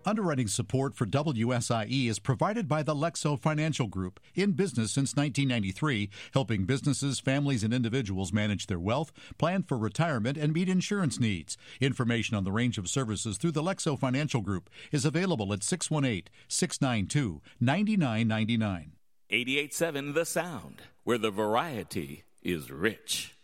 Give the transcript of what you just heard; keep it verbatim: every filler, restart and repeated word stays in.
Underwriting support for W S I E is provided by the Lexo Financial Group, in business since nineteen ninety-three, helping businesses, families, and individuals manage their wealth, plan for retirement, and meet insurance needs. Information on the range of services through the Lexo Financial Group is available at six one eight, six nine two, nine nine nine nine. eighty-eight point seven The Sound, where the variety is rich.